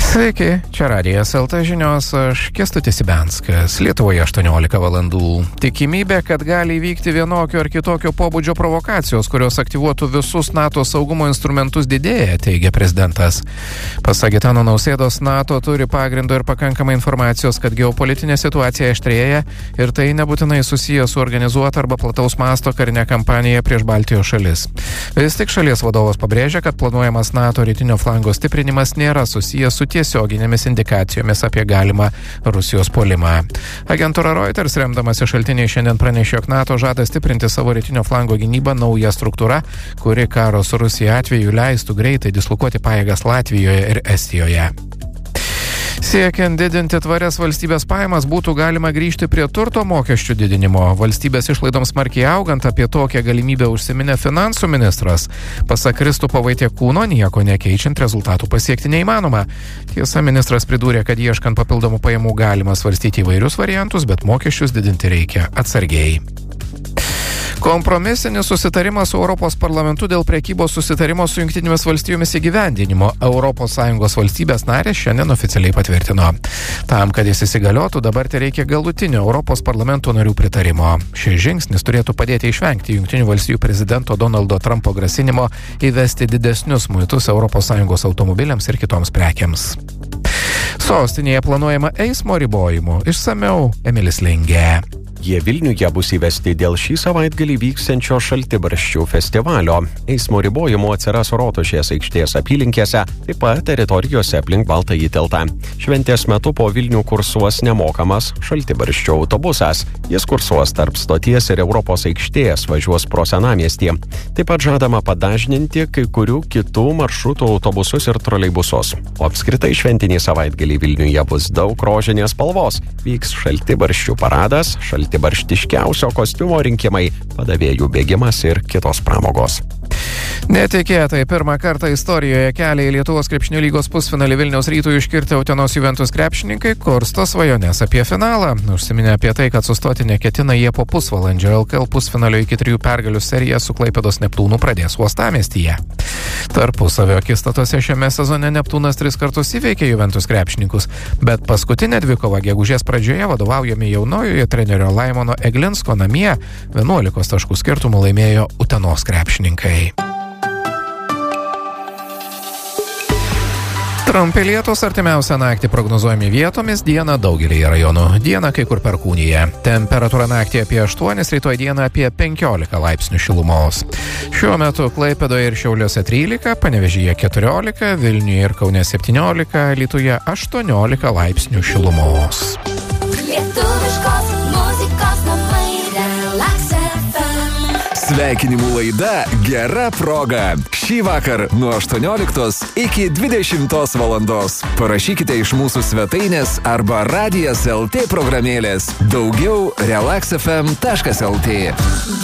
Sveiki, čia Radijas LT žinios, aš Kęstutis Ibenskas. Lietuvoje 18 valandų. Tikimybė, kad gali įvykti vienokio ar kitokio pobūdžio provokacijos, kurios aktyvuotų visus NATO saugumo instrumentus, didėja, teigia prezidentas. Pasak Gitano Nausėdos, NATO turi pagrindo ir pakankamai informacijos, kad geopolitinė situacija aštrėja ir tai nebūtinai susiję su organizuota arba plataus masto karinė kampanija prieš Baltijos šalis. Vis tik šalies vadovas pabrėžia, kad planuojamas NATO rytinio flango stiprinimas nėra susijęs su tiesioginėmis indikacijomis apie galimą Rusijos puolimą. Agentūra Reuters, remdamasi šaltiniai, šiandien pranešė, jog NATO žada stiprinti savo rytinio flango gynybą nauja struktūra, kuri karo su Rusija atveju leistų greitai dislokuoti pajėgas Latvijoje ir Estijoje. Siekiant didinti tvarias valstybės pajamas, būtų galima grįžti prie turto mokesčių didinimo. Valstybės išlaidoms smarkiai augant, apie tokią galimybę užsiminė finansų ministras. Pasak Kristupo Vaitiekūno, nieko nekeičiant rezultatų pasiekti neįmanoma. Tiesa, ministras pridūrė, kad ieškant papildomų pajamų galima svarstyti įvairius variantus, bet mokesčius didinti reikia atsargiai. Kompromisinis susitarimas su Europos parlamentu dėl prekybos susitarimo su Jungtinėmis valstijomis įgyvendinimo ES valstybės narės šiandien oficialiai patvirtino. Tam, kad jis įsigaliotų, dabar tai reikia galutinio Europos parlamento narių pritarimo. Šis žingsnis turėtų padėti išvengti Jungtinių valstijų prezidento Donaldo Trumpo grasinimo įvesti didesnius muitus ES automobiliams ir kitoms prekiams. Sostinėje planuojama eismo ribojimų. Išsamiau Emilis Lingė. Jie Vilniuje bus įvesti dėl šį savaitgalį vyksiančio Šaltibarščių festivalio. Eismo ribojimų atsiras Rotušės aikštės apylinkėse, taip pat teritorijose aplink Baltąjį tiltą. Šventės metu po Vilnių kursuos nemokamas Šaltibarščių autobusas. Jis kursuos tarp stoties ir Europos aikštės, važiuos pro senamiestį. Taip pat žadama padažninti kai kurių kitų maršrutų autobusus ir troleibusus. O apskritai šventinį savaitgalį Vilniuje bus daug rožinės spalvos. Vyks Šaltibarščių paradas, šaltibarštiškiausio kostiumo rinkimai, padavėjų bėgimas ir kitos pramogos. Netikėtai pirmą kartą istorijoje kelią į Lietuvos krepšinio lygos pusfinalį Vilniaus Rytui iškirtę Utenos Juventus krepšininkai kursto svajones apie finalą. Užsiminė apie tai, kad sustoti neketina jie po pusvalandžio. LKL pusfinalio iki 3 pergalių seriją su Klaipėdos Neptūnu pradės uostamiestyje. Tarpusavio akistatose šiame sezone Neptūnas 3 kartus įveikė Juventus krepšininkus, bet paskutinę dvikovą gegužės pradžioje vadovaujami jaunojoje trenerio Laimono Eglinsko namie 11 taškų skirtumų laimėjo Utenos krepšininkai. Trumpi lietūs artimiausią naktį prognozuojami vietomis, dieną daugelį rajonų. Dieną kai kur perkūnija. Temperatūra naktį apie 8, rytoj dieną apie 15 laipsnių šilumos. Šiuo metu Klaipėdoje ir Šiauliuose 13, Panevėžyje 14, Vilniuje ir Kaune 17, Alytuje 18 laipsnių šilumos. Lietuviškos muzikos namai Relax FM. Sveikinimų laida Gera proga. Šį vakar nuo 18 iki 20 valandos. Parašykite iš mūsų svetainės arba Radijas LT programėlės. Daugiau relaxfm.lt.